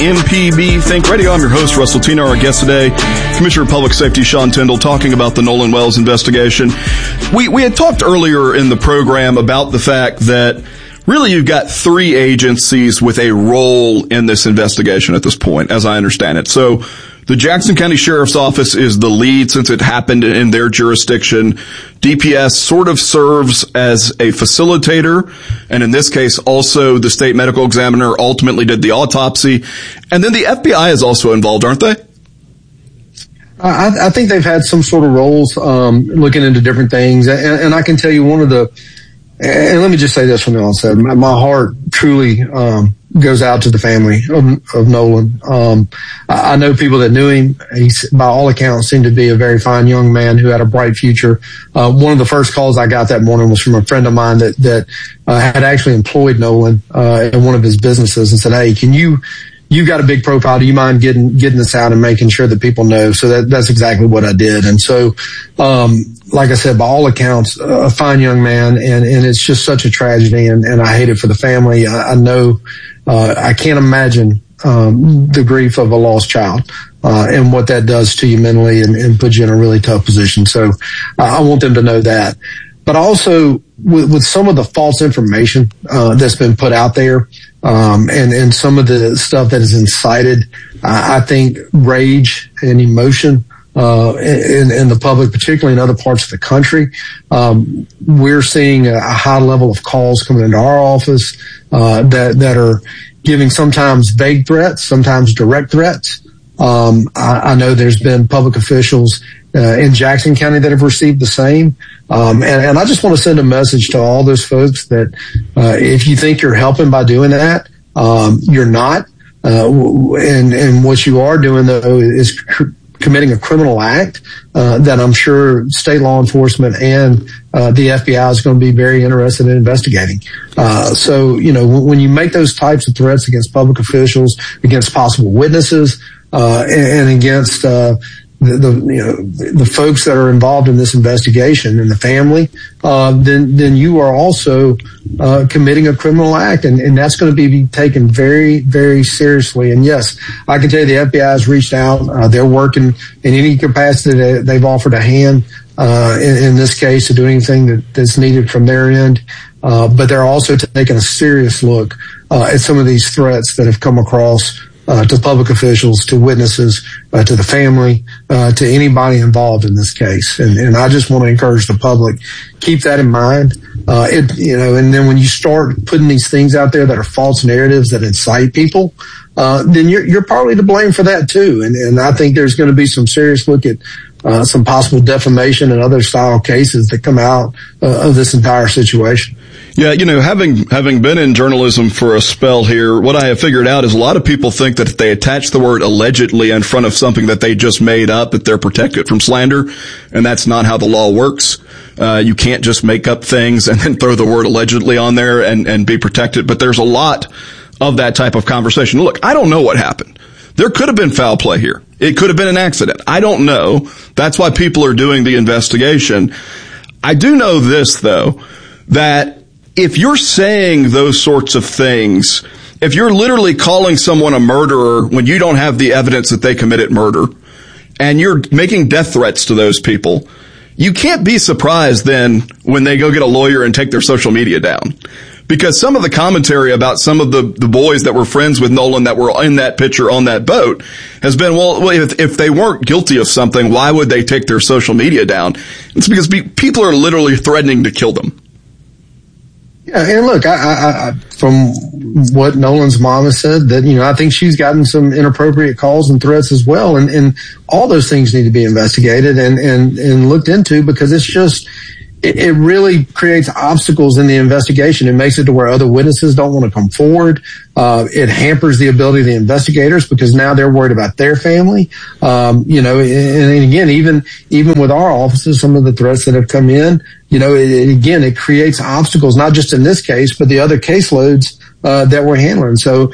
MPB Think Radio. I'm your host, Russell Tino. Our guest today, Commissioner of Public Safety Sean Tindell, talking about the Nolan Wells investigation. We had talked earlier in the program about the fact that really you've got three agencies with a role in this investigation at this point, as I understand it. So the Jackson County Sheriff's Office is the lead since it happened in their jurisdiction. DPS sort of serves as a facilitator, and in this case also the state medical examiner ultimately did the autopsy. And then the FBI is also involved, aren't they? I think they've had some sort of roles looking into different things. And I can tell you one of the, and let me just say this from the onset, my heart truly goes out to the family of Nolan. I know people that knew him. He, by all accounts, seemed to be a very fine young man who had a bright future. One of the first calls I got that morning was from a friend of mine that had actually employed Nolan in one of his businesses and said, "Hey, you've got a big profile. Do you mind getting this out and making sure that people know?" So that's exactly what I did. And so, like I said, by all accounts, a fine young man, and it's just such a tragedy, and I hate it for the family. I know, I can't imagine, the grief of a lost child, and what that does to you mentally and puts you in a really tough position. So I want them to know that. But also with some of the false information, that's been put out there, and some of the stuff that is incited, I think rage and emotion, in the public, particularly in other parts of the country. We're seeing a high level of calls coming into our office, that are giving sometimes vague threats, sometimes direct threats. I know there's been public officials in Jackson County that have received the same. And I just want to send a message to all those folks that if you think you're helping by doing that, you're not. And what you are doing, though, is committing a criminal act that I'm sure state law enforcement and the FBI is going to be very interested in investigating. So, when you make those types of threats against public officials, against possible witnesses, and against the folks that are involved in this investigation and the family, then you are also committing a criminal act, and that's going to be taken very, very seriously. And yes, I can tell you the FBI has reached out. They're working in any capacity that they've offered a hand in this case to do anything that's needed from their end. But they're also taking a serious look at some of these threats that have come across to public officials, to witnesses, to the family, to anybody involved in this case. And I just want to encourage the public, keep that in mind. And then when you start putting these things out there that are false narratives that incite people, then you're partly to blame for that too. And I think there's going to be some serious look at some possible defamation and other style cases that come out of this entire situation. Yeah, having been in journalism for a spell here, what I have figured out is a lot of people think that if they attach the word allegedly in front of something that they just made up, that they're protected from slander, and that's not how the law works. You can't just make up things and then throw the word allegedly on there and be protected. But there's a lot of that type of conversation. Look, I don't know what happened. There could have been foul play here. It could have been an accident. I don't know. That's why people are doing the investigation. I do know this, though, that if you're saying those sorts of things, if you're literally calling someone a murderer when you don't have the evidence that they committed murder, and you're making death threats to those people, you can't be surprised then when they go get a lawyer and take their social media down. Because some of the commentary about some of the boys that were friends with Nolan that were in that picture on that boat has been, well, if they weren't guilty of something, why would they take their social media down? It's because people are literally threatening to kill them. Yeah, and look, I from what Nolan's mom has said, that, I think she's gotten some inappropriate calls and threats as well. And all those things need to be investigated and looked into, because it's just, it really creates obstacles in the investigation. It makes it to where other witnesses don't want to come forward. It hampers the ability of the investigators because now they're worried about their family. And again, even with our offices, some of the threats that have come in, it creates obstacles, not just in this case, but the other caseloads, that we're handling. So,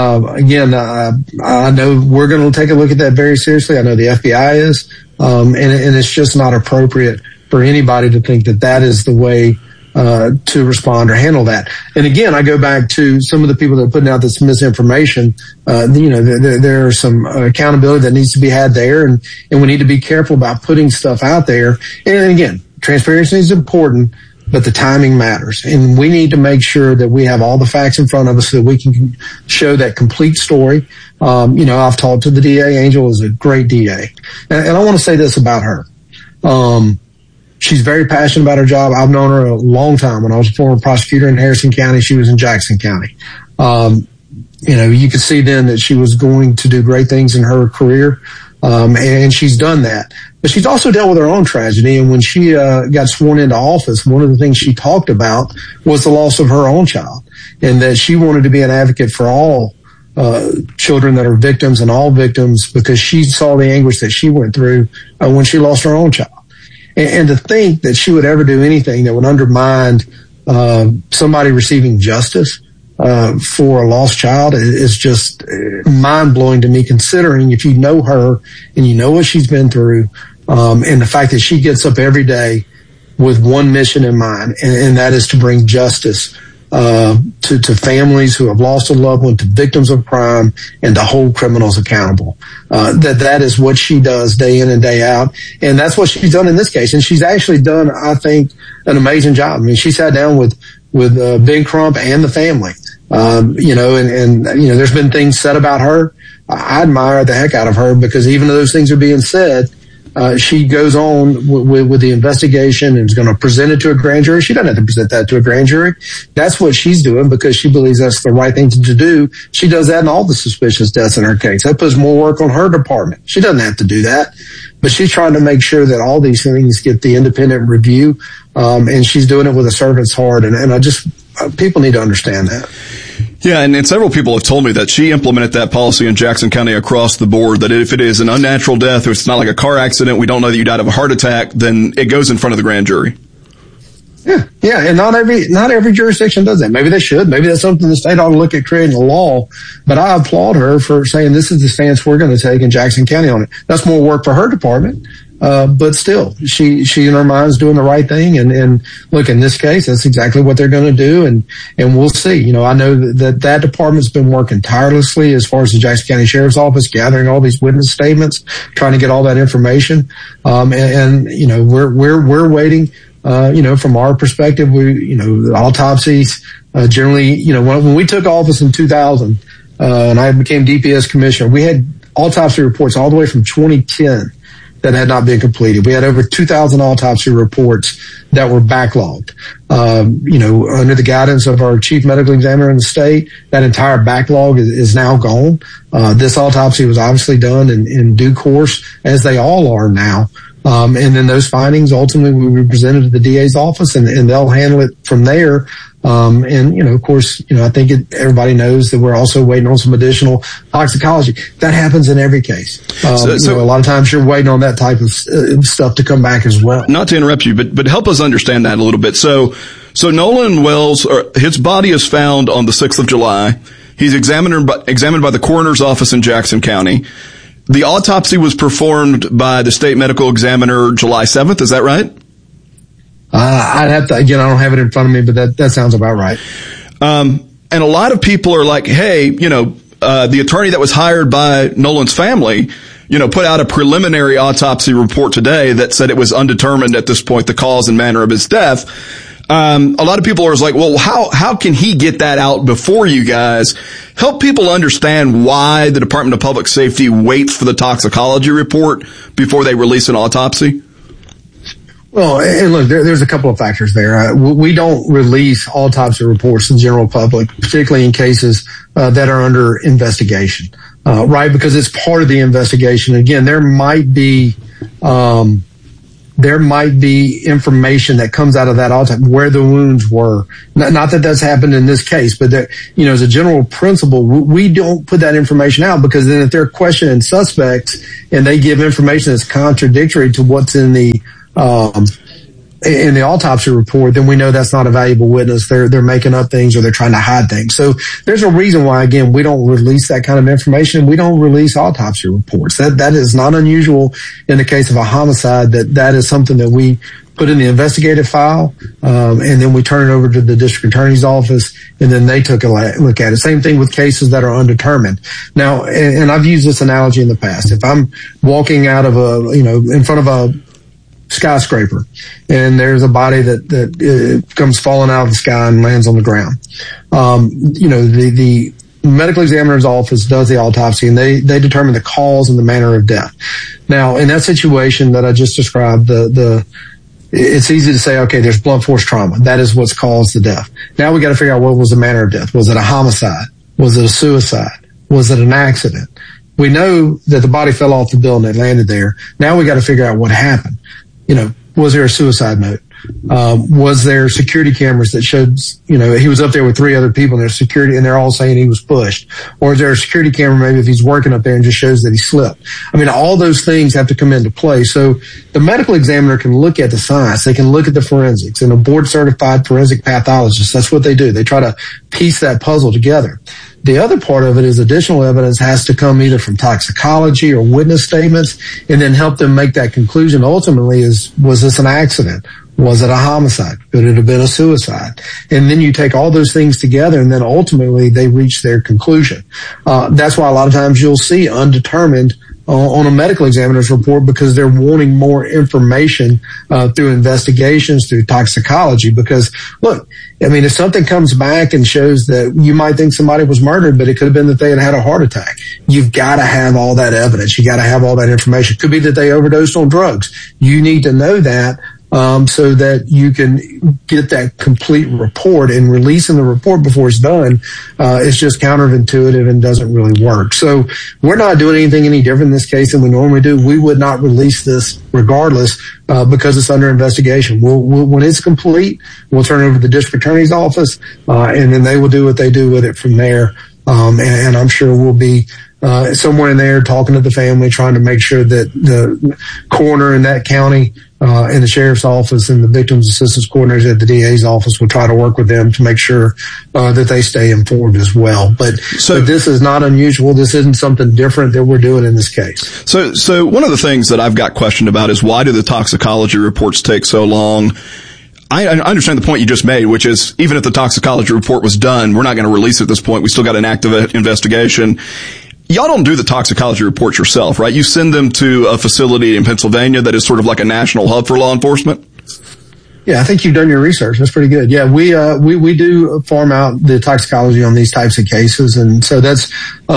I know we're going to take a look at that very seriously. I know the FBI is, and it's just not appropriate for anybody to think that is the way to respond or handle that. And again, I go back to some of the people that are putting out this misinformation. There are some accountability that needs to be had there, and we need to be careful about putting stuff out there. And again, transparency is important, but the timing matters. And we need to make sure that we have all the facts in front of us so that we can show that complete story. I've talked to the DA. Angel is a great DA. And I want to say this about her. She's very passionate about her job. I've known her a long time. When I was a former prosecutor in Harrison County, she was in Jackson County. You could see then that she was going to do great things in her career. And she's done that. But she's also dealt with her own tragedy. And when she got sworn into office, one of the things she talked about was the loss of her own child, and that she wanted to be an advocate for all children that are victims and all victims, because she saw the anguish that she went through when she lost her own child. And to think that she would ever do anything that would undermine somebody receiving justice for a lost child is just mind-blowing to me, considering if you know her and you know what she's been through, and the fact that she gets up every day with one mission in mind, and that is to bring justice to families who have lost a loved one, to victims of crime, and to hold criminals accountable. That is what she does day in and day out. And that's what she's done in this case. And she's actually done, I think, an amazing job. I mean, she sat down with Ben Crump and the family. There's been things said about her. I admire the heck out of her, because even though those things are being said, she goes on with the investigation and is going to present it to a grand jury. She doesn't have to present that to a grand jury. That's what she's doing because she believes that's the right thing to do. She does that in all the suspicious deaths in her case. That puts more work on her department. She doesn't have to do that, but she's trying to make sure that all these things get the independent review. And she's doing it with a servant's heart. And people need to understand that. Yeah, and several people have told me that she implemented that policy in Jackson County across the board, that if it is an unnatural death or it's not like a car accident, we don't know that you died of a heart attack, then it goes in front of the grand jury. Yeah, and not every jurisdiction does that. Maybe they should. Maybe that's something the state ought to look at creating a law. But I applaud her for saying this is the stance we're going to take in Jackson County on it. That's more work for her department. But still, she in her mind is doing the right thing. And look, in this case, that's exactly what they're going to do. And we'll see. I know that department's been working tirelessly as far as the Jackson County Sheriff's Office, gathering all these witness statements, trying to get all that information. We're waiting. From our perspective, the autopsies, generally, when we took office in 2000, and I became DPS commissioner, we had autopsy reports all the way from 2010 that had not been completed. We had over 2,000 autopsy reports that were backlogged. Under the guidance of our chief medical examiner in the state, that entire backlog is now gone. This autopsy was obviously done in due course, as they all are now. And then those findings ultimately will be presented to the DA's office, and they'll handle it from there. Of course, I think everybody knows that we're also waiting on some additional toxicology. That happens in every case. So a lot of times you're waiting on that type of stuff to come back as well. Not to interrupt you, but help us understand that a little bit. So Nolan Wells, his body is found on the 6th of July. He's examined by the coroner's office in Jackson County. The autopsy was performed by the state medical examiner July 7th. Is that right? I'd have to, again, I don't have it in front of me, but that sounds about right. And a lot of people are like, hey, the attorney that was hired by Nolan's family, put out a preliminary autopsy report today that said it was undetermined at this point, the cause and manner of his death. A lot of people are like, well, how can he get that out before you guys? Help people understand why the Department of Public Safety waits for the toxicology report before they release an autopsy. Well, and look, there's a couple of factors there. We don't release autopsy reports to the general public, particularly in cases that are under investigation, right? Because it's part of the investigation. Again, there might be information that comes out of that autopsy where the wounds were. Not that that's happened in this case, but that, as a general principle, we don't put that information out, because then if they're questioning suspects and they give information that's contradictory to what's in the autopsy report, then we know that's not a valuable witness. They're making up things, or they're trying to hide things. So there's a reason why, again, we don't release that kind of information. We don't release autopsy reports. That is not unusual in the case of a homicide. That is something that we put in the investigative file, and then we turn it over to the district attorney's office, and then they took a look at it. Same thing with cases that are undetermined. Now, and I've used this analogy in the past. If I'm walking out of in front of a skyscraper, and there's a body that comes falling out of the sky and lands on the ground, the medical examiner's office does the autopsy, and they determine the cause and the manner of death. Now, in that situation that I just described, it's easy to say, okay, there's blunt force trauma. That is what's caused the death. Now we got to figure out what was the manner of death. Was it a homicide? Was it a suicide? Was it an accident? We know that the body fell off the building and landed there. Now we got to figure out what happened. Was there a suicide note? Was there security cameras that showed, he was up there with 3 other people and there's security and they're all saying he was pushed? Or is there a security camera maybe if he's working up there and just shows that he slipped? I mean, all those things have to come into play. So the medical examiner can look at the science. They can look at the forensics, and a board certified forensic pathologist, that's what they do. They try to piece that puzzle together. The other part of it is additional evidence has to come either from toxicology or witness statements, and then help them make that conclusion. Ultimately, was this an accident? Was it a homicide? Could it have been a suicide? And then you take all those things together, and then ultimately they reach their conclusion. That's why a lot of times you'll see undetermined on a medical examiner's report, because they're wanting more information through investigations, through toxicology. Because, look, I mean, if something comes back and shows that you might think somebody was murdered, but it could have been that they had a heart attack, you've got to have all that evidence. You got to have all that information. It could be that they overdosed on drugs. You need to know that. So that you can get that complete report, and releasing the report before it's done is just counterintuitive and doesn't really work. So we're not doing anything any different in this case than we normally do. We would not release this regardless because it's under investigation. When it's complete, we'll turn it over to the district attorney's office, and then they will do what they do with it from there. And I'm sure we'll be somewhere in there talking to the family, trying to make sure that the coroner in that county and the sheriff's office and the victims assistance coordinators at the DA's office will try to work with them to make sure that they stay informed as well. But this is not unusual. This isn't something different that we're doing in this case. So one of the things that I've got questioned about is, why do the toxicology reports take so long? I understand the point you just made, which is, even if the toxicology report was done, we're not going to release it at this point. We still got an active investigation. Y'all don't do the toxicology reports yourself, right? You send them to a facility in Pennsylvania that is sort of like a national hub for law enforcement? Yeah, I think you've done your research. That's pretty good. Yeah, we do farm out the toxicology on these types of cases. And so that's,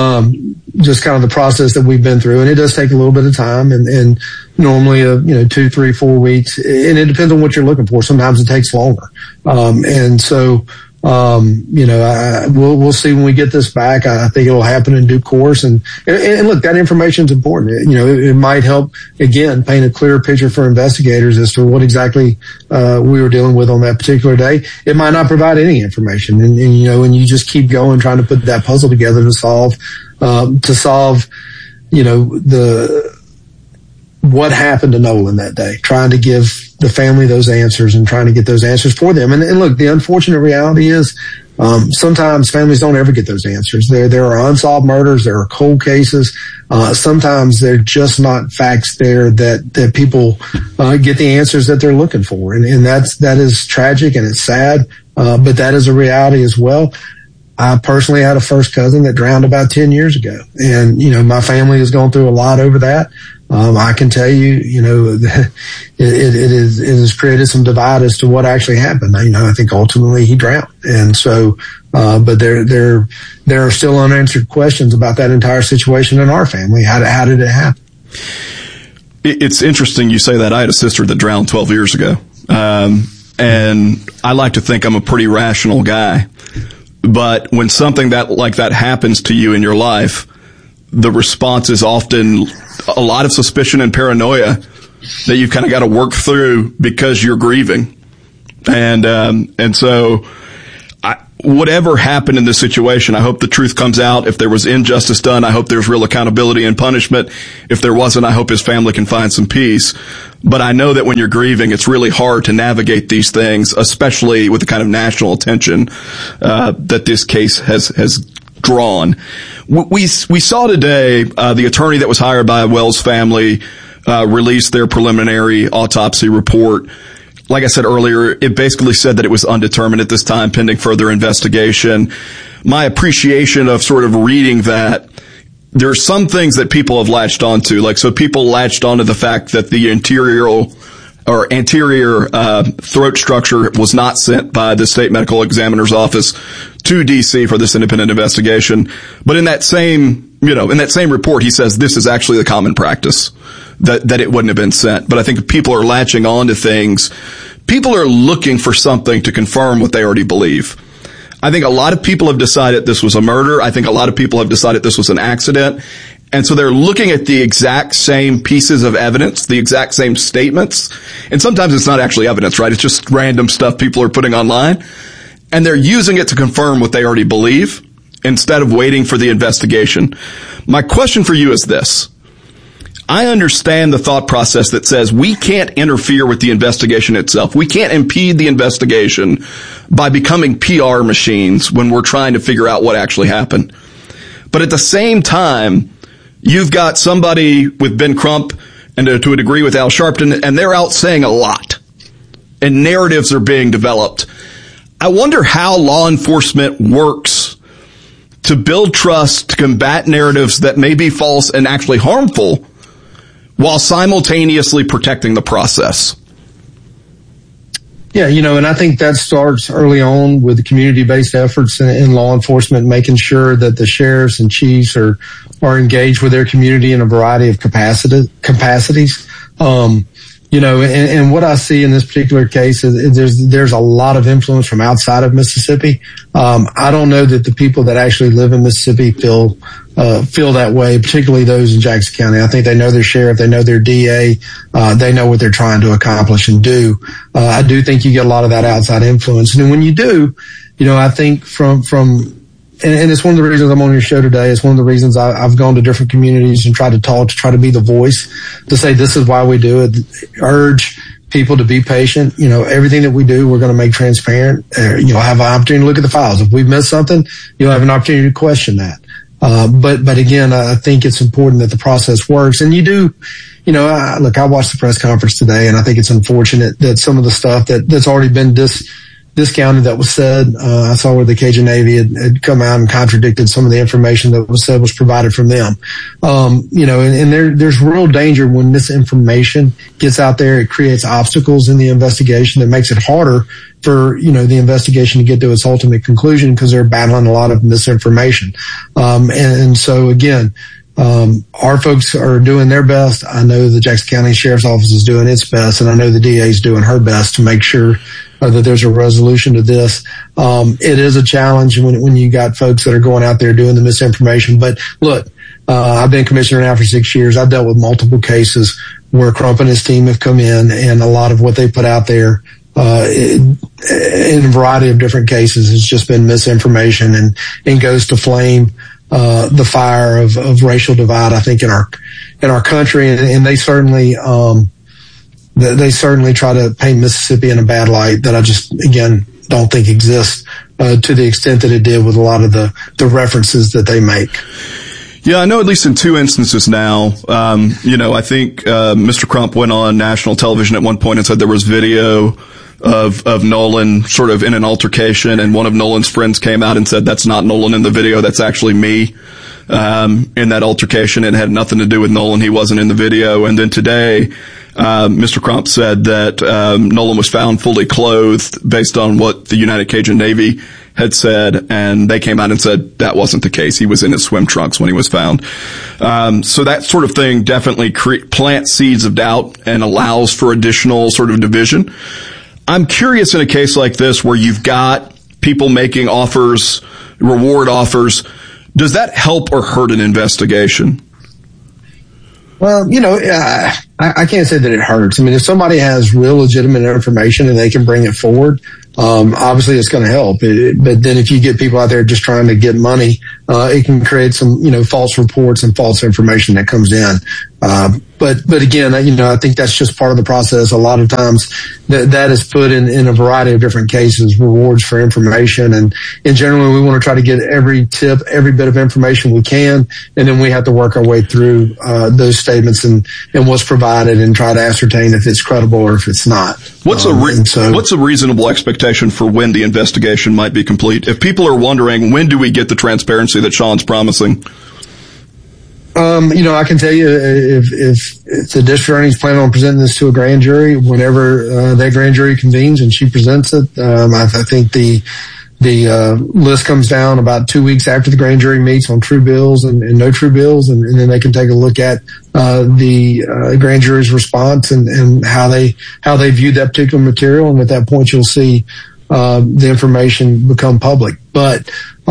just kind of the process that we've been through. And it does take a little bit of time, and normally, 2, 3, 4 weeks. And it depends on what you're looking for. Sometimes it takes longer. We'll see when we get this back. I think it'll happen in due course. And look, that information is important. It might help, again, paint a clearer picture for investigators as to what exactly we were dealing with on that particular day. It might not provide any information. And you just keep going, trying to put that puzzle together to solve, what happened to Nolan that day, trying to give the family those answers and trying to get those answers for them. And look, the unfortunate reality is, sometimes families don't ever get those answers. There are unsolved murders. There are cold cases. Sometimes they're just not facts there that people, get the answers that they're looking for. And that is tragic and it's sad. But that is a reality as well. I personally had a first cousin that drowned about 10 years ago. And, my family has gone through a lot over that. I can tell you, it has created some divide as to what actually happened. I think ultimately he drowned. And so, but there are still unanswered questions about that entire situation in our family. How did it happen? It's interesting you say that. I had a sister that drowned 12 years ago. And I like to think I'm a pretty rational guy. But when something like that happens to you in your life, the response is often a lot of suspicion and paranoia that you've kind of got to work through because you're grieving. And so whatever happened in this situation, I hope the truth comes out. If there was injustice done, I hope there's real accountability and punishment. If there wasn't, I hope his family can find some peace. But I know that when you're grieving, it's really hard to navigate these things, especially with the kind of national attention that this case has drawn. We saw today the attorney that was hired by Wells family release their preliminary autopsy report. like I said earlier, it basically said that it was undetermined at this time, pending further investigation. My appreciation of sort of reading that, there are some things that people have latched onto. Like, so people latched onto the fact that the anterior throat structure was not sent by the state medical examiner's office to DC for this independent investigation. But in that same report, he says this is actually the common practice, that it wouldn't have been sent. But I think people are latching on to things. People are looking for something to confirm what they already believe. I think a lot of people have decided this was a murder. I think a lot of people have decided this was an accident. And so they're looking at the exact same pieces of evidence, the exact same statements. And sometimes it's not actually evidence, right? It's just random stuff people are putting online. And they're using it to confirm what they already believe instead of waiting for the investigation. My question for you is this. I understand the thought process that says we can't interfere with the investigation itself. We can't impede the investigation by becoming PR machines when we're trying to figure out what actually happened. But at the same time, you've got somebody with Ben Crump and to a degree with Al Sharpton, and they're out saying a lot. And narratives are being developed. I wonder how law enforcement works to build trust, to combat narratives that may be false and actually harmful, while simultaneously protecting the process. Yeah, and I think that starts early on with the community-based efforts in law enforcement, making sure that the sheriffs and chiefs are engaged with their community in a variety of capacities. And what I see in this particular case is there's a lot of influence from outside of Mississippi. I don't know that the people that actually live in Mississippi feel that way, particularly those in Jackson County. I think they know their sheriff, they know their DA, they know what they're trying to accomplish and do. I do think you get a lot of that outside influence. And when you do, I think and it's one of the reasons I'm on your show today. It's one of the reasons I've gone to different communities and tried to talk, to try to be the voice, to say this is why we do it, urge people to be patient. Everything that we do, we're going to make transparent. You'll have an opportunity to look at the files. If we've missed something, you'll have an opportunity to question that. But again, I think it's important that the process works. And you do, look, I watched the press conference today, and I think it's unfortunate that some of the stuff that's already been discounted that was said. I saw where the Cajun Navy had come out and contradicted some of the information that was said was provided from them. And there's real danger when misinformation gets out there. It creates obstacles in the investigation that makes it harder for, the investigation to get to its ultimate conclusion because they're battling a lot of misinformation. And so again, our folks are doing their best. I know the Jackson County Sheriff's Office is doing its best, and I know the DA is doing her best to make sure that there's a resolution to this. It is a challenge when you got folks that are going out there doing the misinformation. But look, I've been commissioner now for 6 years. I've dealt with multiple cases where Crump and his team have come in, and a lot of what they put out there in a variety of different cases has just been misinformation and goes to flame the fire of racial divide, I think, in our country. And they certainly try to paint Mississippi in a bad light that I just, again, don't think exists to the extent that it did with a lot of the references that they make. Yeah, I know at least in two instances now. I think Mr. Crump went on national television at one point and said there was video of Nolan sort of in an altercation, and one of Nolan's friends came out and said that's not Nolan in the video, that's actually me in that altercation. It had nothing to do with Nolan. He wasn't in the video. And then today, Mr. Crump said that Nolan was found fully clothed based on what the United Cajun Navy had said, and they came out and said that wasn't the case. He was in his swim trunks when he was found. So that sort of thing definitely plants seeds of doubt and allows for additional sort of division. I'm curious, in a case like this where you've got people making offers, reward offers, does that help or hurt an investigation? Well, I can't say that it hurts. I mean, if somebody has real legitimate information and they can bring it forward, obviously it's going to help. But then if you get people out there just trying to get money, it can create some, false reports and false information that comes in. But again, I think that's just part of the process. A lot of times that is put in a variety of different cases, rewards for information. And generally we want to try to get every tip, every bit of information we can. And then we have to work our way through, those statements and what's provided and try to ascertain if it's credible or if it's not. What's a reasonable expectation for when the investigation might be complete? If people are wondering, when do we get the transparency that Sean's promising? I can tell you if the district attorney's planning on presenting this to a grand jury, whenever that grand jury convenes and she presents it, I think the list comes down about 2 weeks after the grand jury meets on true bills and no true bills, and then they can take a look at the grand jury's response and how they view that particular material, and at that point you'll see the information become public. But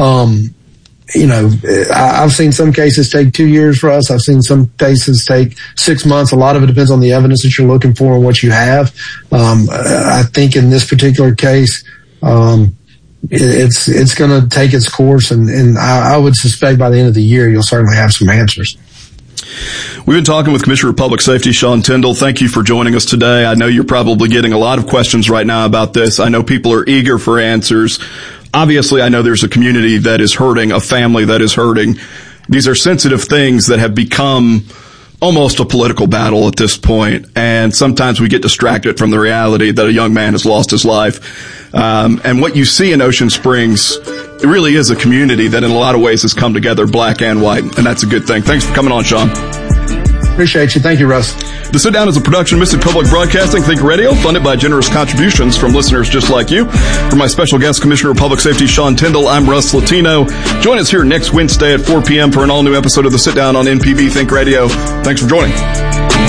I've seen some cases take 2 years for us. I've seen some cases take 6 months. A lot of it depends on the evidence that you're looking for and what you have. I think in this particular case, it's going to take its course, and I would suspect by the end of the year you'll certainly have some answers. We've been talking with Commissioner of Public Safety Sean Tindell. Thank you for joining us today. I know you're probably getting a lot of questions right now about this. I know people are eager for answers. Obviously, I know there's a community that is hurting, a family that is hurting. These are sensitive things that have become almost a political battle at this point, and sometimes we get distracted from the reality that a young man has lost his life. And what you see in Ocean Springs, it really is a community that in a lot of ways has come together, black and white, and that's a good thing. Thanks for coming on, Sean. Appreciate you. Thank you, Russ. The Sit Down is a production of Mississippi Public Broadcasting Think Radio, funded by generous contributions from listeners just like you. For my special guest, Commissioner of Public Safety Sean Tindell, I'm Russ Latino. Join us here next Wednesday at 4 p.m. for an all-new episode of The Sit Down on MPB Think Radio. Thanks for joining.